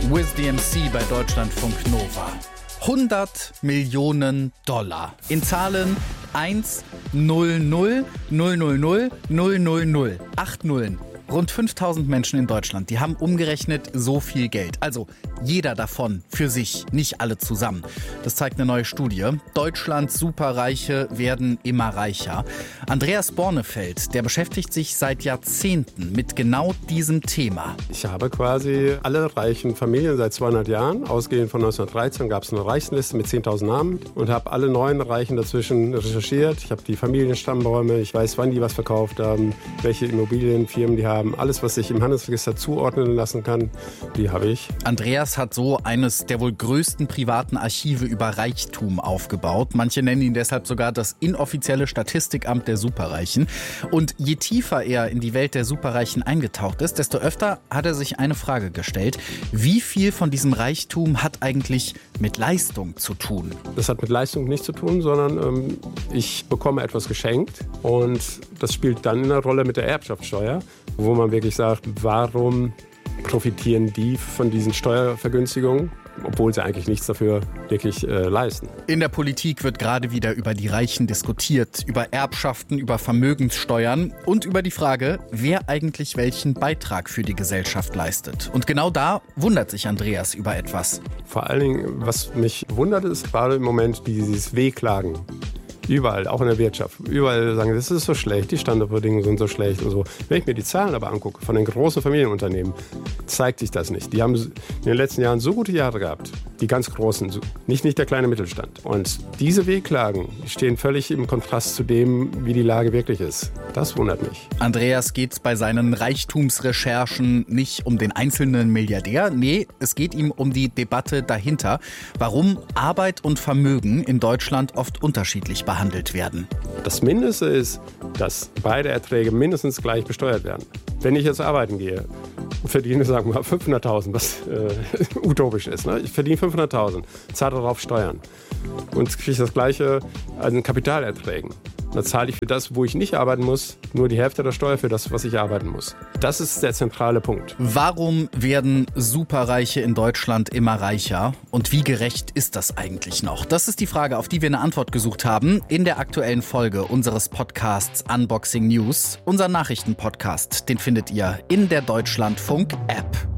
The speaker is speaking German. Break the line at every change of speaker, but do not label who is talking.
With DMC bei Deutschlandfunk Nova. 100 Millionen $. In Zahlen 1, 0, 0, 0, 0, 0, 0, 0, 0. 8 Nullen. Rund 5000 Menschen in Deutschland, die haben umgerechnet so viel Geld. Also jeder davon für sich, nicht alle zusammen. Das zeigt eine neue Studie. Deutschlands Superreiche werden immer reicher. Andreas Bornefeld, der beschäftigt sich seit Jahrzehnten mit genau diesem Thema.
Ich habe quasi alle reichen Familien seit 200 Jahren, ausgehend von 1913 gab es eine Reichsliste mit 10.000 Namen und habe alle 9 Reichen dazwischen recherchiert. Ich habe die Familienstammbäume, ich weiß, wann die was verkauft haben, welche Immobilienfirmen die haben. Alles, was sich im Handelsregister zuordnen lassen kann, die habe ich.
Andreas hat so eines der wohl größten privaten Archive über Reichtum aufgebaut. Manche nennen ihn deshalb sogar das inoffizielle Statistikamt der Superreichen. Und je tiefer er in die Welt der Superreichen eingetaucht ist, desto öfter hat er sich eine Frage gestellt. Wie viel von diesem Reichtum hat eigentlich mit Leistung zu tun?
Das hat mit Leistung nichts zu tun, sondern ich bekomme etwas geschenkt und das spielt dann eine Rolle mit der Erbschaftssteuer, wo man wirklich sagt, warum profitieren die von diesen Steuervergünstigungen, obwohl sie eigentlich nichts dafür wirklich leisten.
In der Politik wird gerade wieder über die Reichen diskutiert, über Erbschaften, über Vermögenssteuern und über die Frage, wer eigentlich welchen Beitrag für die Gesellschaft leistet. Und genau da wundert sich Andreas über etwas.
Vor allen Dingen, was mich wundert, ist gerade im Moment dieses Wehklagen. Überall, auch in der Wirtschaft. Überall sagen, das ist so schlecht, die Standardbedingungen sind so schlecht und so. Wenn ich mir die Zahlen aber angucke, von den großen Familienunternehmen, zeigt sich das nicht. Die haben in den letzten Jahren so gute Jahre gehabt, die ganz großen, nicht der kleine Mittelstand. Und diese Wehklagen stehen völlig im Kontrast zu dem, wie die Lage wirklich ist. Das wundert mich.
Andreas geht bei seinen Reichtumsrecherchen nicht um den einzelnen Milliardär. Nee, es geht ihm um die Debatte dahinter, warum Arbeit und Vermögen in Deutschland oft unterschiedlich behandelt werden.
Das Mindeste ist, dass beide Erträge mindestens gleich besteuert werden. Wenn ich jetzt arbeiten gehe und verdiene, sagen wir mal, 500.000, was utopisch ist. Ne? Ich verdiene 500.000, zahle darauf Steuern und kriege das Gleiche an Kapitalerträgen. Da zahle ich für das, wo ich nicht arbeiten muss, nur die Hälfte der Steuer für das, was ich arbeiten muss. Das ist der zentrale Punkt.
Warum werden Superreiche in Deutschland immer reicher? Und wie gerecht ist das eigentlich noch? Das ist die Frage, auf die wir eine Antwort gesucht haben in der aktuellen Folge unseres Podcasts Unboxing News. Unser Nachrichtenpodcast, den findet ihr in der Deutschlandfunk-App.